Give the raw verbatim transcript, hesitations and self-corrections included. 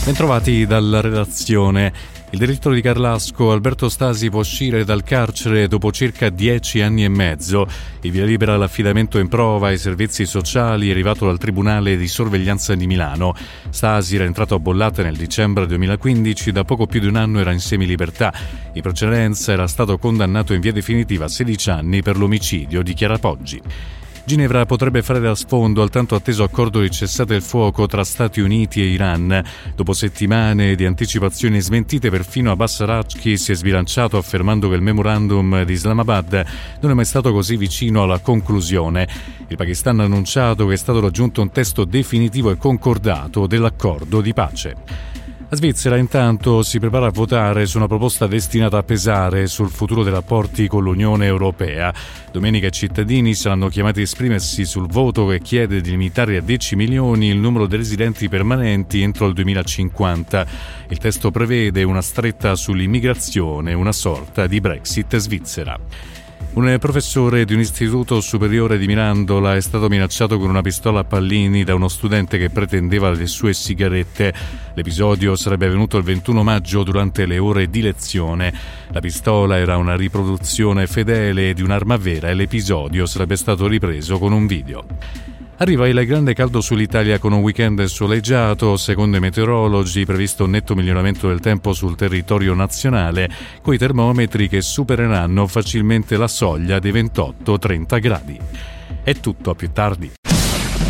Bentrovati dalla redazione. Il direttore di Carlasco, Alberto Stasi, può uscire dal carcere dopo circa dieci anni e mezzo. Il via libera all'affidamento in prova ai servizi sociali è arrivato dal Tribunale di Sorveglianza di Milano. Stasi era entrato a Bollate nel dicembre duemilaquindici, da poco più di un anno era in semilibertà. In precedenza era stato condannato in via definitiva a sedici anni per l'omicidio di Chiara Poggi. Ginevra potrebbe fare da sfondo al tanto atteso accordo di cessate il fuoco tra Stati Uniti e Iran. Dopo settimane di anticipazioni smentite, perfino Abbas Araghchi si è sbilanciato affermando che il memorandum di Islamabad non è mai stato così vicino alla conclusione. Il Pakistan ha annunciato che è stato raggiunto un testo definitivo e concordato dell'accordo di pace. La Svizzera intanto si prepara a votare su una proposta destinata a pesare sul futuro dei rapporti con l'Unione Europea. Domenica i cittadini saranno chiamati a esprimersi sul voto che chiede di limitare a dieci milioni il numero di residenti permanenti entro il duemilacinquanta. Il testo prevede una stretta sull'immigrazione, una sorta di Brexit svizzera. Un professore di un istituto superiore di Mirandola è stato minacciato con una pistola a pallini da uno studente che pretendeva le sue sigarette. L'episodio sarebbe avvenuto il ventuno maggio durante le ore di lezione. La pistola era una riproduzione fedele di un'arma vera e l'episodio sarebbe stato ripreso con un video. Arriva il grande caldo sull'Italia con un weekend soleggiato. Secondo i meteorologi previsto un netto miglioramento del tempo sul territorio nazionale, coi termometri che supereranno facilmente la soglia dei ventotto trenta gradi. È tutto, a più tardi.